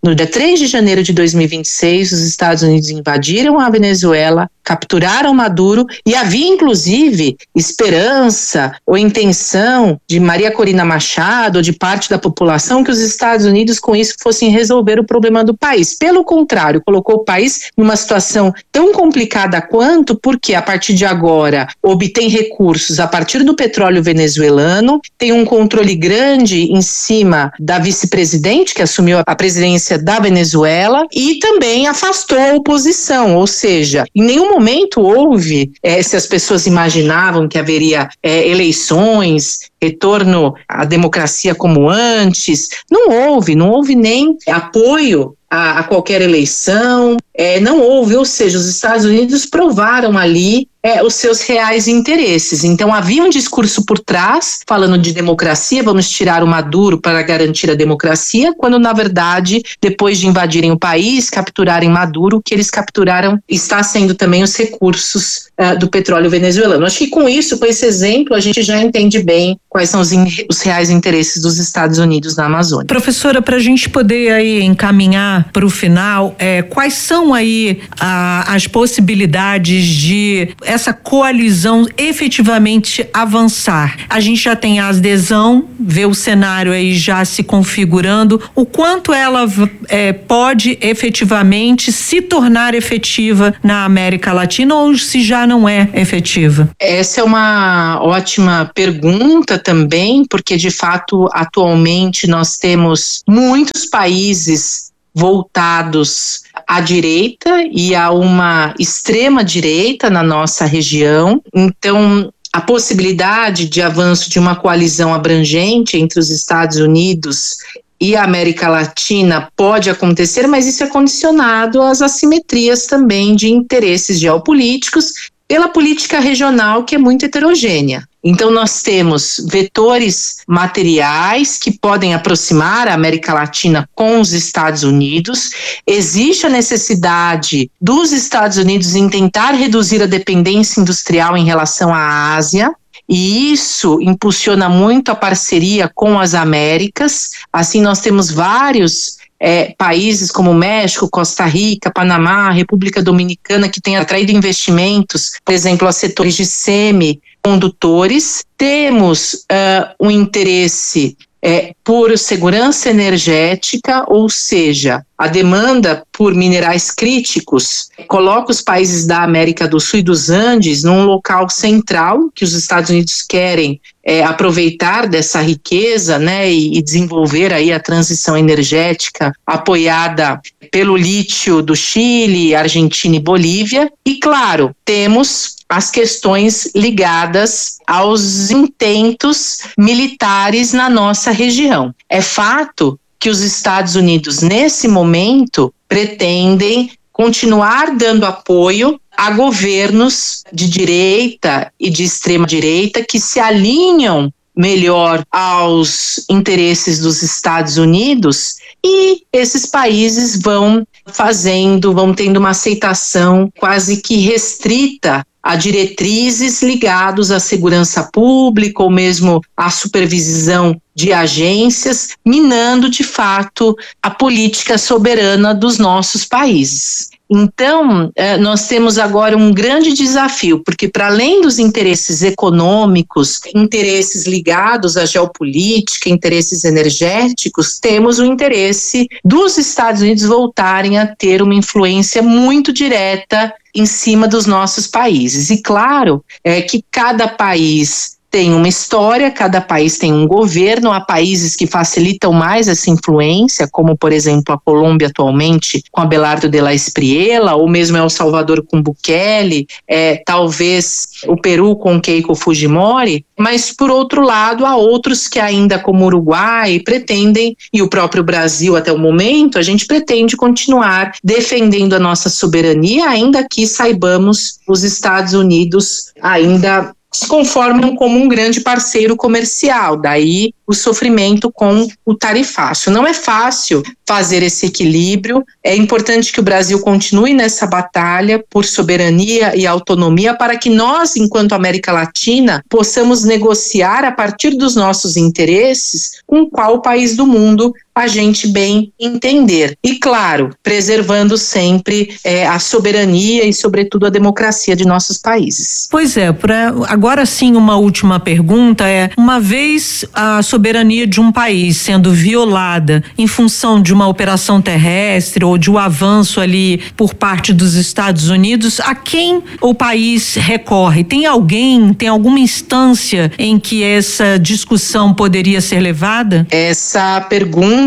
S4: No dia 3 de janeiro de 2026, os Estados Unidos invadiram a Venezuela, capturaram Maduro e havia, inclusive, esperança ou intenção de Maria Corina Machado ou de parte da população que os Estados Unidos, com isso, fossem resolver o problema do país. Pelo contrário, colocou o país numa situação tão complicada quanto, porque a partir de agora obtém recursos a partir do petróleo venezuelano, tem um controle grande em cima da vice-presidente, que assumiu a presidência da Venezuela, e também afastou a oposição, ou seja, em nenhum momento houve, se as pessoas imaginavam que haveria eleições, retorno à democracia como antes, não houve nem apoio a qualquer eleição, não houve, ou seja, os Estados Unidos provaram ali os seus reais interesses. Então havia um discurso por trás, falando de democracia, vamos tirar o Maduro para garantir a democracia, quando na verdade, depois de invadirem o país, capturarem Maduro, o que eles capturaram está sendo também os recursos do petróleo venezuelano. Acho que com isso, com esse exemplo, a gente já entende bem quais são os reais interesses dos Estados Unidos na Amazônia.
S2: Professora, para a gente poder aí encaminhar para o final, quais são aí as possibilidades de essa coalizão efetivamente avançar? A gente já tem a adesão, vê o cenário aí já se configurando, o quanto ela pode efetivamente se tornar efetiva na América Latina ou se já não é efetiva?
S4: Essa é uma ótima pergunta também, porque de fato atualmente nós temos muitos países voltados à direita e a uma extrema direita na nossa região. Então, a possibilidade de avanço de uma coalizão abrangente entre os Estados Unidos e a América Latina pode acontecer, mas isso é condicionado às assimetrias também de interesses geopolíticos pela política regional, que é muito heterogênea. Então nós temos vetores materiais que podem aproximar a América Latina com os Estados Unidos. Existe a necessidade dos Estados Unidos em tentar reduzir a dependência industrial em relação à Ásia, e isso impulsiona muito a parceria com as Américas. Assim nós temos vários países como México, Costa Rica, Panamá, República Dominicana, que têm atraído investimentos, por exemplo, a setores de semicondutores. Temos um interesse por segurança energética, ou seja, a demanda por minerais críticos coloca os países da América do Sul e dos Andes num local central que os Estados Unidos querem aproveitar dessa riqueza, né, e desenvolver aí a transição energética apoiada pelo lítio do Chile, Argentina e Bolívia. E claro, temos as questões ligadas aos intentos militares na nossa região. É fato que os Estados Unidos, nesse momento, pretendem continuar dando apoio a governos de direita e de extrema-direita que se alinham melhor aos interesses dos Estados Unidos, e esses países vão tendo uma aceitação quase que restrita a diretrizes ligados à segurança pública ou mesmo à supervisão de agências, minando de fato a política soberana dos nossos países. Então, nós temos agora um grande desafio, porque para além dos interesses econômicos, interesses ligados à geopolítica, interesses energéticos, temos o interesse dos Estados Unidos voltarem a ter uma influência muito direta em cima dos nossos países. E claro, que cada país tem uma história, cada país tem um governo, há países que facilitam mais essa influência, como por exemplo a Colômbia atualmente com Abelardo de la Espriella, ou mesmo El Salvador com Bukele, talvez o Peru com Keiko Fujimori, mas por outro lado há outros que ainda, como o Uruguai, pretendem, e o próprio Brasil até o momento, a gente pretende continuar defendendo a nossa soberania, ainda que saibamos os Estados Unidos ainda se conformam como um grande parceiro comercial. Daí o sofrimento com o tarifaço. Não é fácil fazer esse equilíbrio. É importante que o Brasil continue nessa batalha por soberania e autonomia para que nós, enquanto América Latina, possamos negociar a partir dos nossos interesses com qual país do mundo a gente bem entender. E, claro, preservando sempre a soberania e, sobretudo, a democracia de nossos países.
S2: Pois é, agora sim uma última pergunta uma vez a soberania de um país sendo violada em função de uma operação terrestre ou de um avanço ali por parte dos Estados Unidos, a quem o país recorre? Tem alguma instância em que essa discussão poderia ser levada?
S4: Essa pergunta,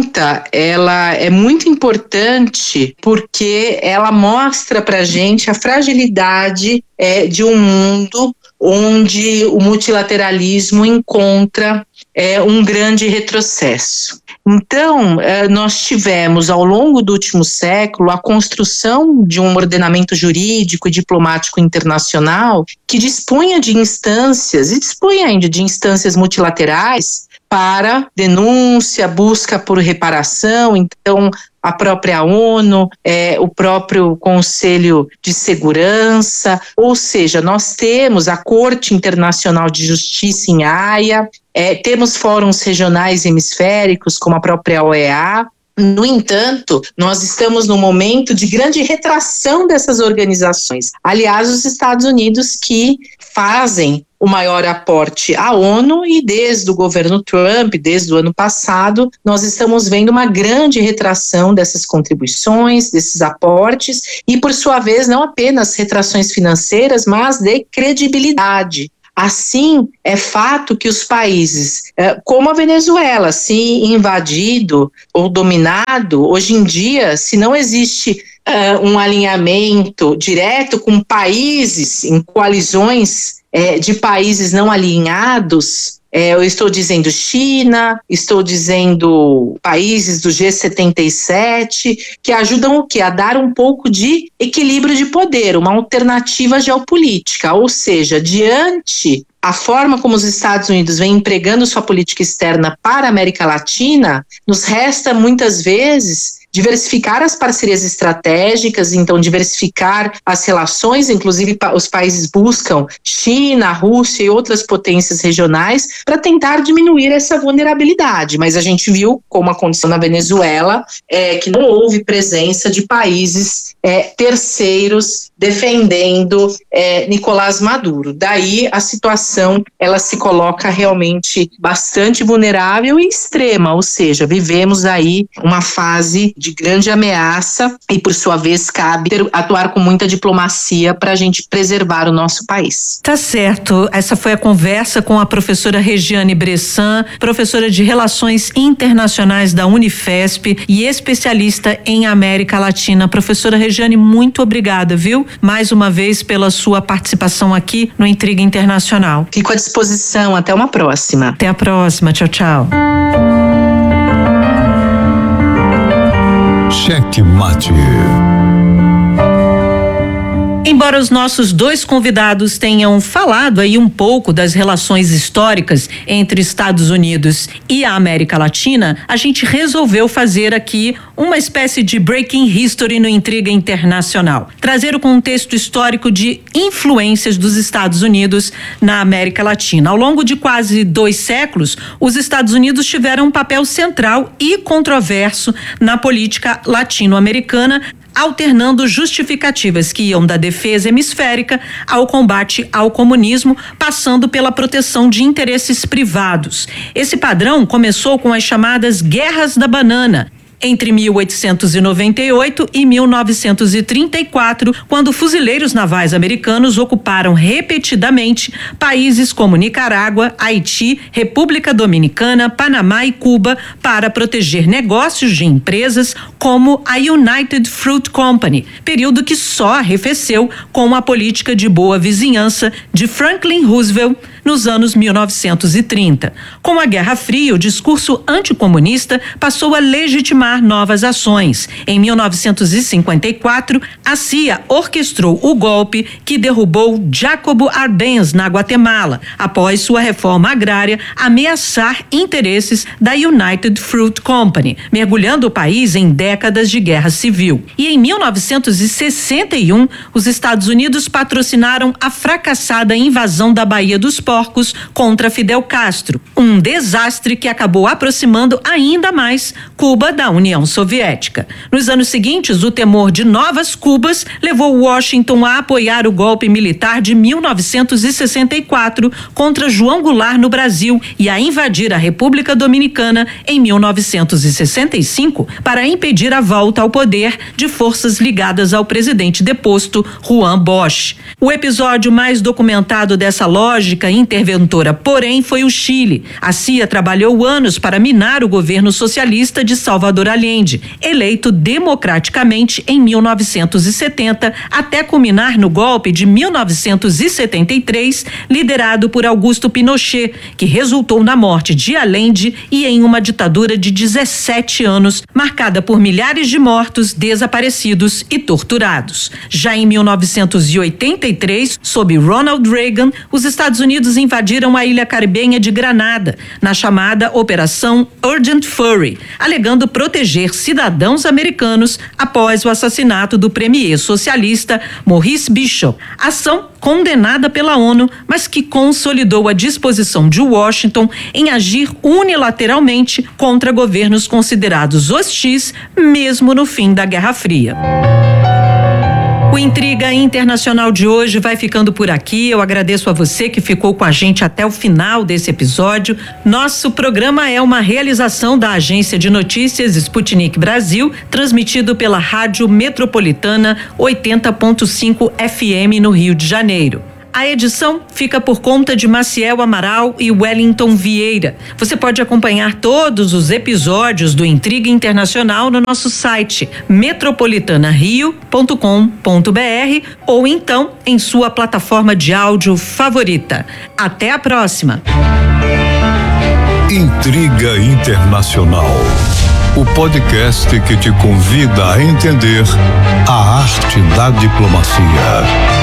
S4: ela é muito importante porque ela mostra pra gente a fragilidade de um mundo onde o multilateralismo encontra um grande retrocesso. Então, nós tivemos ao longo do último século a construção de um ordenamento jurídico e diplomático internacional que dispunha de instâncias, e dispõe ainda de instâncias multilaterais para denúncia, busca por reparação. Então, a própria ONU, o próprio Conselho de Segurança, ou seja, nós temos a Corte Internacional de Justiça em Haia, temos fóruns regionais hemisféricos, como a própria OEA. No entanto, nós estamos num momento de grande retração dessas organizações. Aliás, os Estados Unidos que fazem o maior aporte à ONU, e desde o governo Trump, desde o ano passado, nós estamos vendo uma grande retração dessas contribuições, desses aportes, e por sua vez não apenas retrações financeiras, mas de credibilidade. Assim, é fato que os países, como a Venezuela, se invadido ou dominado, hoje em dia, se não existe um alinhamento direto com países em coalizões de países não alinhados, eu estou dizendo China, estou dizendo países do G77, que ajudam o quê? A dar um pouco de equilíbrio de poder, uma alternativa geopolítica, ou seja, diante a forma como os Estados Unidos vem empregando sua política externa para a América Latina, nos resta muitas vezes diversificar as parcerias estratégicas, então diversificar as relações, inclusive os países buscam China, Rússia e outras potências regionais para tentar diminuir essa vulnerabilidade, mas a gente viu, como aconteceu na Venezuela, que não houve presença de países terceiros defendendo Nicolás Maduro. Daí a situação, ela se coloca realmente bastante vulnerável e extrema, ou seja, vivemos aí uma fase de grande ameaça e, por sua vez, cabe atuar com muita diplomacia para a gente preservar o nosso país.
S2: Tá certo. Essa foi a conversa com a professora Regiane Bressan, professora de Relações Internacionais da Unifesp e especialista em América Latina. Professora Regiane, muito obrigada, viu? Mais uma vez pela sua participação aqui no Intriga Internacional.
S4: Fico à disposição. Até uma próxima.
S2: Até a próxima. Tchau, tchau.
S3: Cheque Mate.
S2: Embora os nossos dois convidados tenham falado aí um pouco das relações históricas entre Estados Unidos e a América Latina, a gente resolveu fazer aqui uma espécie de breaking history no Intriga Internacional. Trazer o contexto histórico de influências dos Estados Unidos na América Latina. Ao longo de quase 2 séculos, os Estados Unidos tiveram um papel central e controverso na política latino-americana, alternando justificativas que iam da defesa hemisférica ao combate ao comunismo, passando pela proteção de interesses privados. Esse padrão começou com as chamadas Guerras da Banana, entre 1898 e 1934, quando fuzileiros navais americanos ocuparam repetidamente países como Nicarágua, Haiti, República Dominicana, Panamá e Cuba para proteger negócios de empresas como a United Fruit Company, período que só arrefeceu com a política de boa vizinhança de Franklin Roosevelt nos anos 1930. Com a Guerra Fria, o discurso anticomunista passou a legitimar novas ações. Em 1954, a CIA orquestrou o golpe que derrubou Jacobo Arbenz na Guatemala, após sua reforma agrária ameaçar interesses da United Fruit Company, mergulhando o país em décadas de guerra civil. E em 1961, os Estados Unidos patrocinaram a fracassada invasão da Baía dos Porcos contra Fidel Castro, um desastre que acabou aproximando ainda mais Cuba da União Soviética. Nos anos seguintes, o temor de novas Cubas levou Washington a apoiar o golpe militar de 1964 contra João Goulart no Brasil e a invadir a República Dominicana em 1965 para impedir a volta ao poder de forças ligadas ao presidente deposto Juan Bosch. O episódio mais documentado dessa lógica interventora, porém, foi o Chile. A CIA trabalhou anos para minar o governo socialista de Salvador Allende, eleito democraticamente em 1970, até culminar no golpe de 1973, liderado por Augusto Pinochet, que resultou na morte de Allende e em uma ditadura de 17 anos, marcada por milhares de mortos, desaparecidos e torturados. Já em 1983, sob Ronald Reagan, os Estados Unidos invadiram a ilha caribenha de Granada, na chamada Operação Urgent Fury, alegando proteger cidadãos americanos após o assassinato do premier socialista Maurice Bishop. Ação condenada pela ONU, mas que consolidou a disposição de Washington em agir unilateralmente contra governos considerados hostis, mesmo no fim da Guerra Fria. O Intriga Internacional de hoje vai ficando por aqui. Eu agradeço a você que ficou com a gente até o final desse episódio. Nosso programa é uma realização da Agência de Notícias Sputnik Brasil, transmitido pela Rádio Metropolitana 80.5 FM no Rio de Janeiro. A edição fica por conta de Maciel Amaral e Wellington Vieira. Você pode acompanhar todos os episódios do Intriga Internacional no nosso site metropolitanario.com.br ou então em sua plataforma de áudio favorita. Até a próxima.
S3: Intriga Internacional, o podcast que te convida a entender a arte da diplomacia.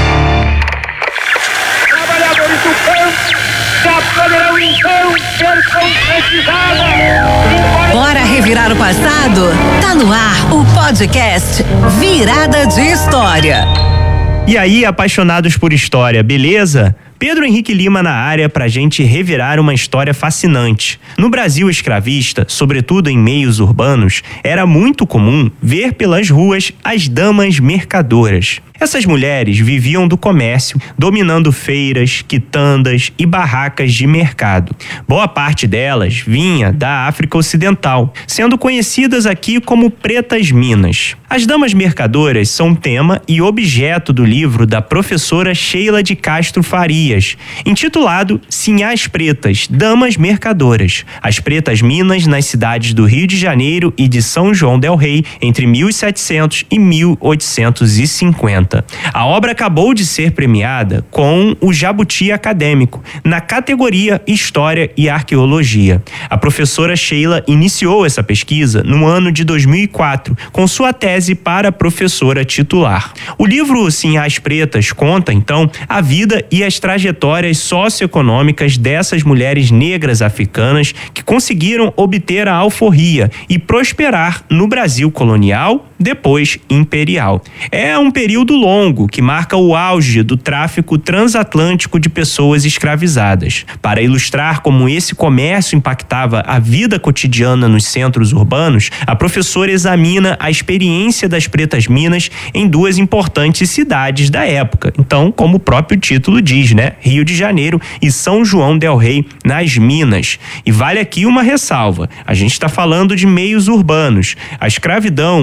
S5: Já poderão então ser concretizadas.
S6: Bora revirar o passado? Tá no ar o podcast Virada de História.
S7: E aí, apaixonados por história, beleza? Pedro Henrique Lima na área pra gente revirar uma história fascinante. No Brasil escravista, sobretudo em meios urbanos, era muito comum ver pelas ruas as damas mercadoras. Essas mulheres viviam do comércio, dominando feiras, quitandas e barracas de mercado. Boa parte delas vinha da África Ocidental, sendo conhecidas aqui como pretas minas. As damas mercadoras são tema e objeto do livro da professora Sheila de Castro Farias, intitulado Sinhás Pretas, Damas Mercadoras. As pretas minas nas cidades do Rio de Janeiro e de São João del Rei entre 1700 e 1850. A obra acabou de ser premiada com o Jabuti Acadêmico, na categoria História e Arqueologia. A professora Sheila iniciou essa pesquisa no ano de 2004, com sua tese para professora titular. O livro Sinhás Pretas conta, então, a vida e as trajetórias socioeconômicas dessas mulheres negras africanas que conseguiram obter a alforria e prosperar no Brasil colonial, depois imperial. É um período longo que marca o auge do tráfico transatlântico de pessoas escravizadas. Para ilustrar como esse comércio impactava a vida cotidiana nos centros urbanos, a professora examina a experiência das pretas minas em duas importantes cidades da época. Então, como o próprio título diz, né? Rio de Janeiro e São João del Rei, nas Minas. E vale aqui uma ressalva: a gente está falando de meios urbanos. A escravidão das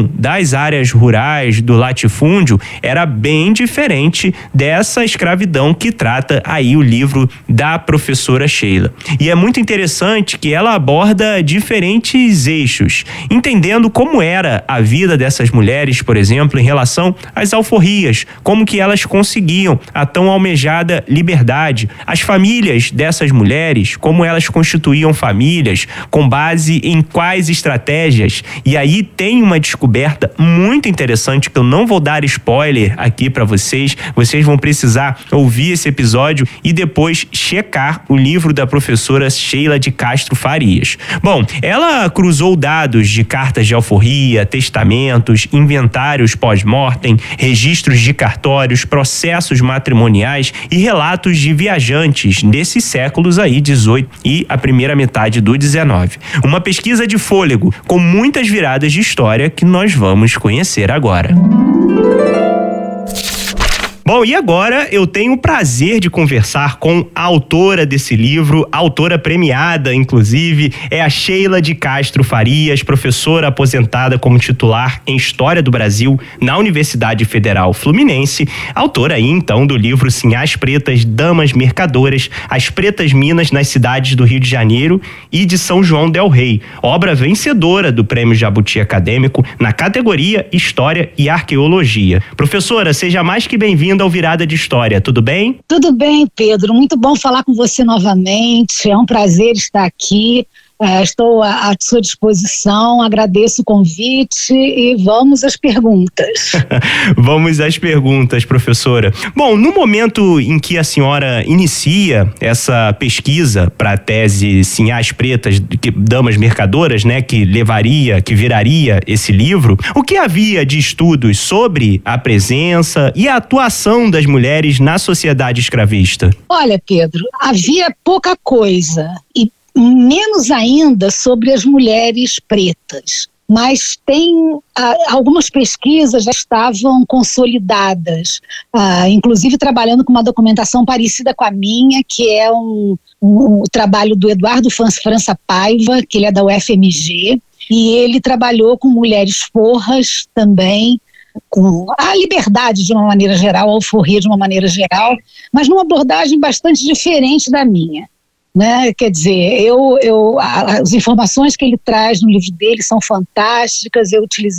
S7: das áreas rurais, do latifúndio, era bem diferente dessa escravidão que trata aí o livro da professora Sheila. E é muito interessante que ela aborda diferentes eixos, entendendo como era a vida dessas mulheres, por exemplo, em relação às alforrias, como que elas conseguiam a tão almejada liberdade, as famílias dessas mulheres, como elas constituíam famílias, com base em quais estratégias. E aí tem uma descoberta muito interessante que eu não vou dar spoiler aqui para vocês vão precisar ouvir esse episódio e depois checar o livro da professora Sheila de Castro Farias. Bom, ela cruzou dados de cartas de alforria, testamentos, inventários pós-mortem, registros de cartórios, processos matrimoniais e relatos de viajantes desses séculos aí, 18 e a primeira metade do 19. Uma pesquisa de fôlego com muitas viradas de história que nós vamos conhecer agora. Bom, e agora eu tenho o prazer de conversar com a autora desse livro, autora premiada, inclusive, é a Sheila de Castro Farias, professora aposentada como titular em História do Brasil na Universidade Federal Fluminense, autora aí, então, do livro Sinhás Pretas, Damas Mercadoras, As Pretas Minas nas cidades do Rio de Janeiro e de São João del Rei, obra vencedora do Prêmio Jabuti Acadêmico na categoria História e Arqueologia. Professora, seja mais que bem-vinda ao Virada de História, tudo bem?
S8: Tudo bem, Pedro, muito bom falar com você novamente, é um prazer estar aqui, estou à sua disposição, agradeço o convite e vamos às perguntas.
S7: Vamos às perguntas, professora. Bom, no momento em que a senhora inicia essa pesquisa para a tese Sinhás Pretas, Damas Mercadoras, né, que viraria esse livro, o que havia de estudos sobre a presença e a atuação das mulheres na sociedade escravista?
S8: Olha, Pedro, havia pouca coisa e menos ainda sobre as mulheres pretas, mas algumas pesquisas já estavam consolidadas, inclusive trabalhando com uma documentação parecida com a minha, que é um trabalho do Eduardo França Paiva, que ele é da UFMG, e ele trabalhou com mulheres forras também, com a liberdade de uma maneira geral, a alforria de uma maneira geral, mas numa abordagem bastante diferente da minha. Né? Quer dizer, as informações que ele traz no livro dele são fantásticas, eu utilizei